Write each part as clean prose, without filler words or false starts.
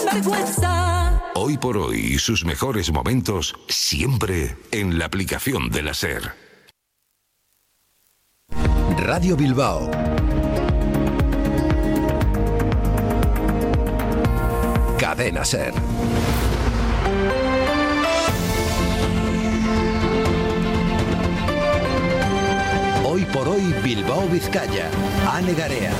vergüenza. Hoy por hoy y sus mejores momentos siempre en la aplicación de la SER. Radio Bilbao. Cadena SER. Hoy por hoy Bilbao Vizcaya. Ane Garea.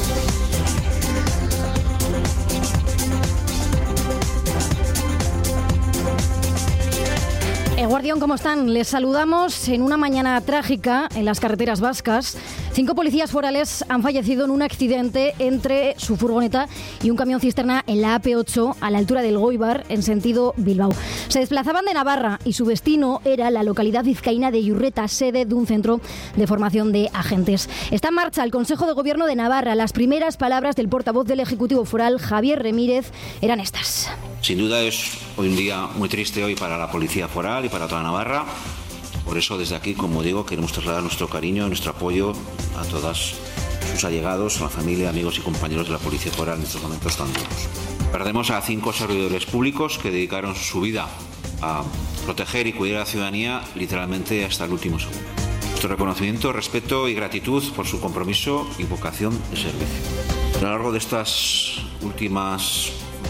Guardión, ¿cómo están? Les saludamos en una mañana trágica en las carreteras vascas. 5 policías forales han fallecido en un accidente entre su furgoneta y un camión cisterna en la AP8 a la altura del Goibar, en sentido Bilbao. Se desplazaban de Navarra y su destino era la localidad vizcaína de Iurreta, sede de un centro de formación de agentes. Está en marcha el Consejo de Gobierno de Navarra. Las primeras palabras del portavoz del Ejecutivo Foral, Javier Remírez, eran estas. Sin duda es hoy un día muy triste hoy para la Policía Foral y para toda Navarra. Por eso desde aquí, como digo, queremos trasladar nuestro cariño y nuestro apoyo a todos sus allegados, a la familia, amigos y compañeros de la Policía Foral en estos momentos tan duros. Perdemos a 5 servidores públicos que dedicaron su vida a proteger y cuidar a la ciudadanía literalmente hasta el último segundo. Nuestro reconocimiento, respeto y gratitud por su compromiso y vocación de servicio. A lo largo de estas últimas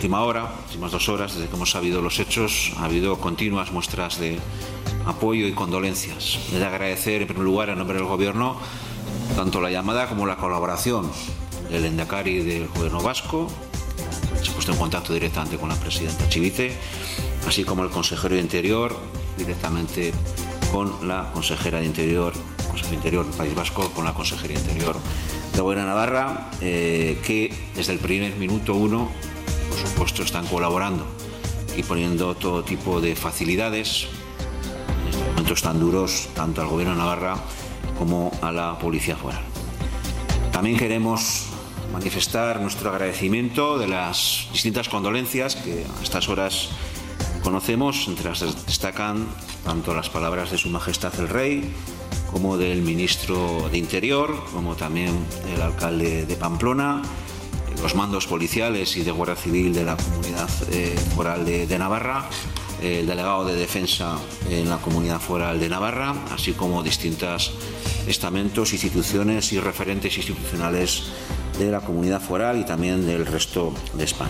2 horas, desde que hemos sabido los hechos, ha habido continuas muestras de apoyo y condolencias. He de agradecer en primer lugar en nombre del Gobierno tanto la llamada como la colaboración del Lehendakari del Gobierno vasco, se ha puesto en contacto directamente con la presidenta Chivite, así como el consejero de Interior directamente con la consejera de Interior, consejero de Interior del País Vasco, con la consejería de Interior de Gobierno de Navarra, que desde el primer minuto 1, por supuesto, están colaborando y poniendo todo tipo de facilidades en estos momentos tan duros, tanto al Gobierno de Navarra como a la Policía Foral. También queremos manifestar nuestro agradecimiento de las distintas condolencias que a estas horas conocemos. Entre las destacan tanto las palabras de Su Majestad el Rey, como del Ministro de Interior, como también del alcalde de Pamplona, los mandos policiales y de Guardia Civil de la Comunidad Foral de Navarra, el delegado de Defensa en la Comunidad Foral de Navarra, así como distintos estamentos, instituciones y referentes institucionales de la Comunidad Foral y también del resto de España.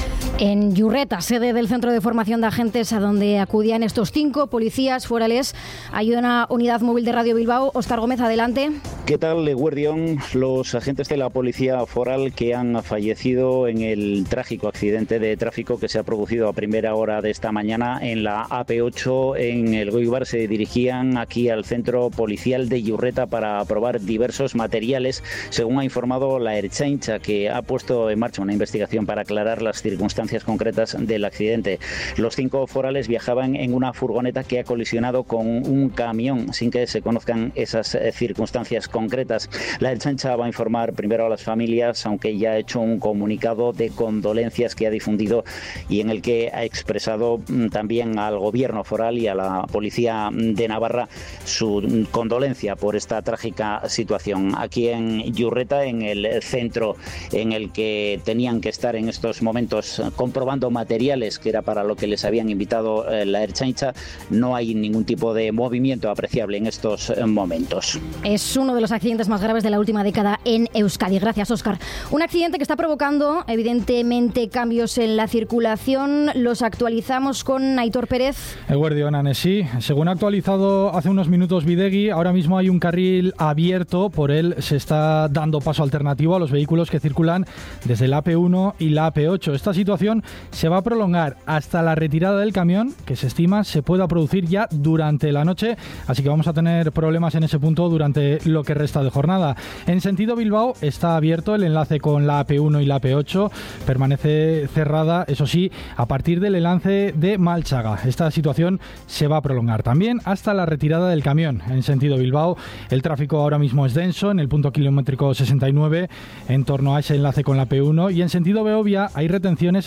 En Iurreta, sede del Centro de Formación de Agentes, a donde acudían estos 5 policías forales, hay una unidad móvil de Radio Bilbao. Óscar Gómez, adelante. ¿Qué tal, Guardión? Los agentes de la Policía Foral que han fallecido en el trágico accidente de tráfico que se ha producido a primera hora de esta mañana en la AP8 en el Goibar se dirigían aquí al Centro Policial de Iurreta para aprobar diversos materiales, según ha informado la Ertzaintza, que ha puesto en marcha una investigación para aclarar las circunstancias concretas del accidente. Los 5 forales viajaban en una furgoneta que ha colisionado con un camión sin que se conozcan esas circunstancias concretas. La Ertzaintza va a informar primero a las familias, aunque ya ha hecho un comunicado de condolencias que ha difundido y en el que ha expresado también al Gobierno foral y a la Policía de Navarra su condolencia por esta trágica situación. Aquí en Iurreta, en el centro en el que tenían que estar en estos momentos comprobando materiales, que era para lo que les habían invitado la Ertzaintza, no hay ningún tipo de movimiento apreciable en estos momentos. Es uno de los accidentes más graves de la última década en Euskadi. Gracias, Óscar. Un accidente que está provocando, evidentemente, cambios en la circulación. Los actualizamos con Aitor Pérez. Eguerdión, Anesi. Según ha actualizado hace unos minutos Bidegi, ahora mismo hay un carril abierto. Por él se está dando paso alternativo a los vehículos que circulan desde la AP1 y la AP8. Esta situación se va a prolongar hasta la retirada del camión, que se estima se pueda producir ya durante la noche. Así que vamos a tener problemas en ese punto durante lo que resta de jornada. En sentido Bilbao está abierto el enlace con la AP1 y la AP8, permanece cerrada, eso sí, a partir del enlace de Malchaga. Esta situación se va a prolongar también hasta la retirada del camión. En sentido Bilbao el tráfico ahora mismo es denso en el punto kilométrico 69 en torno a ese enlace con la AP1, y en sentido Beovia hay retenciones entre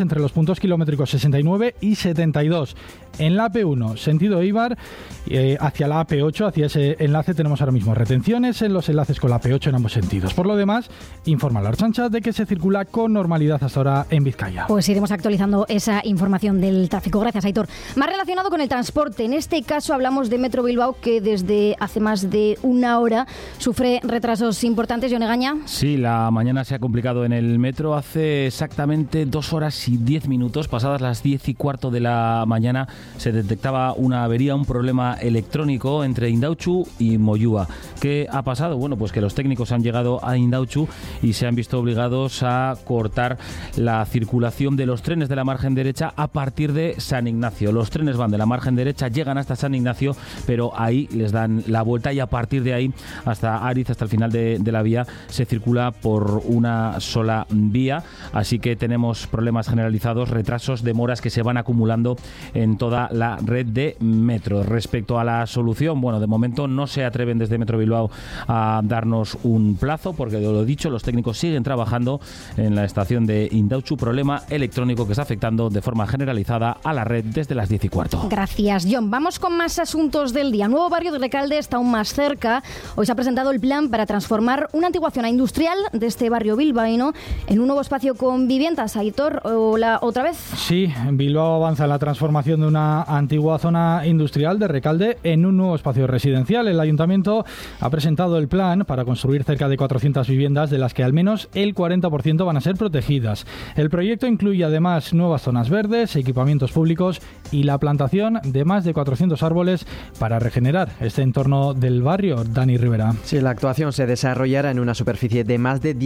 entre los puntos kilométricos 69 y 72. En la AP1, sentido Eibar, hacia la AP8, hacia ese enlace, tenemos ahora mismo retenciones en los enlaces con la AP8 en ambos sentidos. Por lo demás, informa la Ertzaintza de que se circula con normalidad hasta ahora en Vizcaya. Pues iremos actualizando esa información del tráfico. Gracias, Aitor. Más relacionado con el transporte. En este caso hablamos de Metro Bilbao, que desde hace más de una hora sufre retrasos importantes. Yone Gaña. Sí, la mañana se ha complicado en el metro. Hace exactamente 2 horas y 10 minutos, pasadas las 10:15 de la mañana, se detectaba una avería, un problema electrónico entre Indautxu y Moyúa. ¿Qué ha pasado? Bueno, pues que los técnicos han llegado a Indautxu y se han visto obligados a cortar la circulación de los trenes de la margen derecha a partir de San Ignacio. Los trenes van de la margen derecha, llegan hasta San Ignacio, pero ahí les dan la vuelta y a partir de ahí hasta Ariz, hasta el final de la vía, se circula por una sola vía. Así que tenemos problemas generalizados, retrasos, demoras que se van acumulando en toda la red de metro. Respecto a la solución, bueno, de momento no se atreven desde Metro Bilbao a darnos un plazo, porque lo dicho, los técnicos siguen trabajando en la estación de Indautxu, problema electrónico que está afectando de forma generalizada a la red desde las 10:15. Gracias, John. Vamos con más asuntos del día. Nuevo barrio de Recalde está aún más cerca. Hoy se ha presentado el plan para transformar una antigua zona industrial de este barrio bilbaíno en un nuevo espacio con viviendas. Aitor, hola, ¿otra vez? Sí, Bilbao avanza en la transformación de una antigua zona industrial de Recalde en un nuevo espacio residencial. El Ayuntamiento ha presentado el plan para construir cerca de 400 viviendas, de las que al menos el 40% van a ser protegidas. El proyecto incluye además nuevas zonas verdes, equipamientos públicos y la plantación de más de 400 árboles para regenerar este entorno del barrio. Dani Rivera. Sí, la actuación se desarrollará en una superficie de más de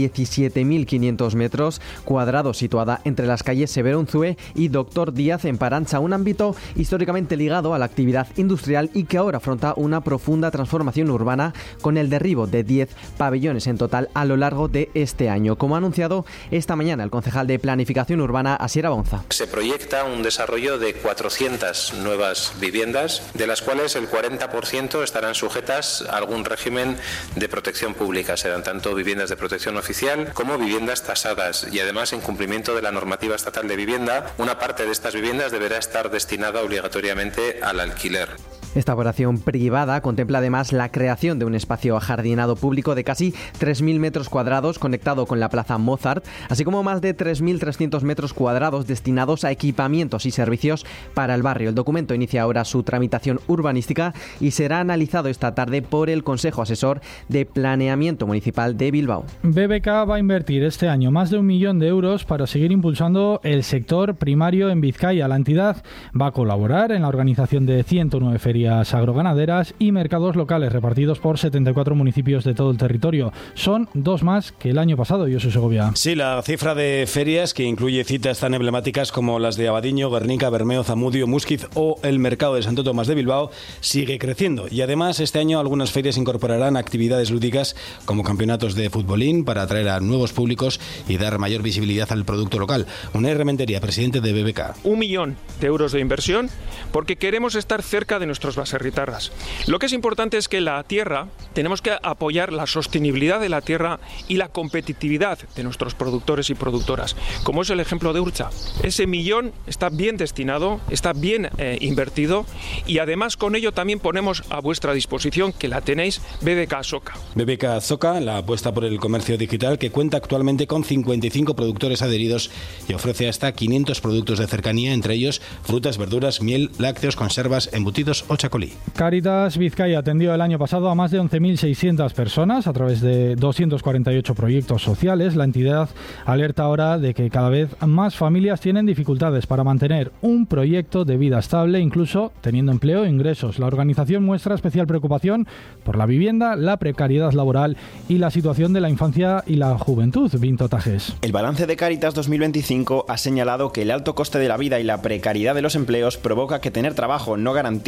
17.500 metros cuadrados, situada entre las calles Severo Unzue y Doctor Díaz en Parancha, un ámbito históricamente ligado a la actividad industrial y que ahora afronta una profunda transformación urbana con el derribo de 10 pabellones en total a lo largo de este año, como ha anunciado esta mañana el concejal de Planificación Urbana, Asier Abonza. Se proyecta un desarrollo de 400 nuevas viviendas, de las cuales el 40% estarán sujetas a algún régimen de protección pública. Serán tanto viviendas de protección oficial como viviendas tasadas, y además, en cumplimiento de la normativa estatal de vivienda, una parte de estas viviendas deberá estar destinada obligatoriamente al alquiler. Esta operación privada contempla además la creación de un espacio ajardinado público de casi 3.000 metros cuadrados conectado con la Plaza Mozart, así como más de 3.300 metros cuadrados destinados a equipamientos y servicios para el barrio. El documento inicia ahora su tramitación urbanística y será analizado esta tarde por el Consejo Asesor de Planeamiento Municipal de Bilbao. BBK va a invertir este año más de 1 millón de euros para seguir impulsando el sector primario en Vizcaya. La entidad va a colaborar en la organización de 109 ferias agroganaderas y mercados locales repartidos por 74 municipios de todo el territorio. Son 2 más que el año pasado, Josu Segovia. Sí, la cifra de ferias, que incluye citas tan emblemáticas como las de Abadiño, Guernica, Bermeo, Zamudio, Músquiz o el mercado de Santo Tomás de Bilbao, sigue creciendo. Y además, este año algunas ferias incorporarán actividades lúdicas como campeonatos de futbolín para atraer a nuevos públicos y dar mayor visibilidad al producto local. Unai Rementería, presidente de BBK. 1 millón de euros de inversión porque queremos estar cerca de nuestros baserritarras. Lo que es importante es que la tierra, tenemos que apoyar la sostenibilidad de la tierra y la competitividad de nuestros productores y productoras, como es el ejemplo de Urcha. Ese millón está bien destinado, está bien invertido, y además con ello también ponemos a vuestra disposición, que la tenéis, BBK Soca. BBK Soca, la apuesta por el comercio digital, que cuenta actualmente con 55 productores adheridos y ofrece hasta 500 productos de cercanía, entre ellos frutas, verduras, miel, lácteos, conservas, embutidos o chacolí. Cáritas Vizcaya atendió el año pasado a más de 11.600 personas a través de 248 proyectos sociales. La entidad alerta ahora de que cada vez más familias tienen dificultades para mantener un proyecto de vida estable, incluso teniendo empleo e ingresos. La organización muestra especial preocupación por la vivienda, la precariedad laboral y la situación de la infancia y la juventud. Vinto Tajes. El balance de Cáritas 2025 ha señalado que el alto coste de la vida y la precariedad de los empleos provoca que tener trabajo no garantice la estabilidad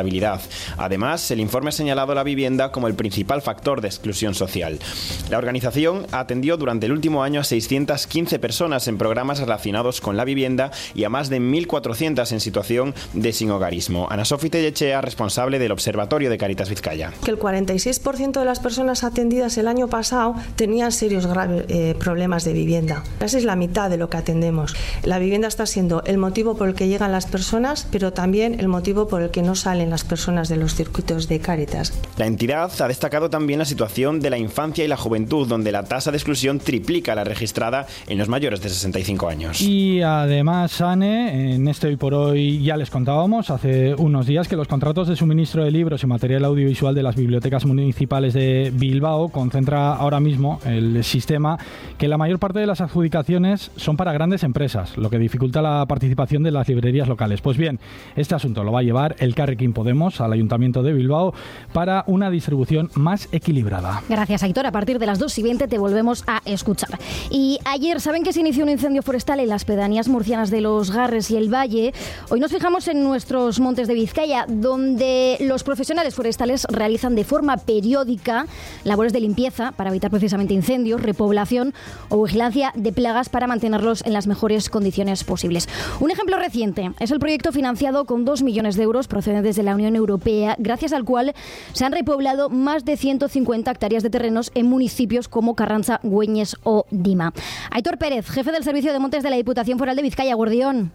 vulnerabilidad. Además, el informe ha señalado la vivienda como el principal factor de exclusión social. La organización atendió durante el último año a 615 personas en programas relacionados con la vivienda y a más de 1.400 en situación de sinhogarismo. Ana Sofía Tellechea, responsable del Observatorio de Cáritas Vizcaya. Que el 46% de las personas atendidas el año pasado tenían serios graves problemas de vivienda. Casi es la mitad de lo que atendemos. La vivienda está siendo el motivo por el que llegan las personas, pero también el motivo por el que no salen las personas de los circuitos de Cáritas. La entidad ha destacado también la situación de la infancia y la juventud, donde la tasa de exclusión triplica la registrada en los mayores de 65 años. Y además, Anne, en este Hoy por Hoy ya les contábamos hace unos días que los contratos de suministro de libros y material audiovisual de las bibliotecas municipales de Bilbao concentra ahora mismo el sistema que la mayor parte de las adjudicaciones son para grandes empresas, lo que dificulta la participación de las librerías locales. Pues bien, este asunto lo va a llevar Elkarrekin Podemos al Ayuntamiento de Bilbao para una distribución más equilibrada. Gracias, Aitor. A partir de las 2:20 te volvemos a escuchar. Y ayer, ¿saben que se inició un incendio forestal en las pedanías murcianas de Los Garres y el Valle? Hoy nos fijamos en nuestros montes de Vizcaya, donde los profesionales forestales realizan de forma periódica labores de limpieza para evitar precisamente incendios, repoblación o vigilancia de plagas para mantenerlos en las mejores condiciones posibles. Un ejemplo reciente es el proyecto financiado con 2 millones de euros procedentes de la Unión Europea, gracias al cual se han repoblado más de 150 hectáreas de terrenos en municipios como Carranza, Güeñes o Dima. Aitor Pérez, jefe del Servicio de Montes de la Diputación Foral de Vizcaya, Guardión.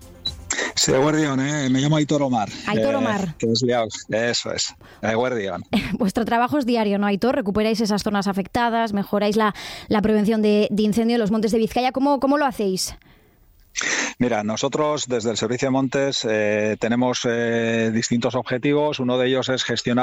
Sí, Guardión, me llamo Aitor Omar. Aitor Omar. Que es liado. Eso es, Guardión. Vuestro trabajo es diario, ¿no, Aitor? Recuperáis esas zonas afectadas, mejoráis la prevención de incendio en los montes de Vizcaya. ¿Cómo lo hacéis? Mira, nosotros desde el Servicio de Montes tenemos distintos objetivos. Uno de ellos es gestionar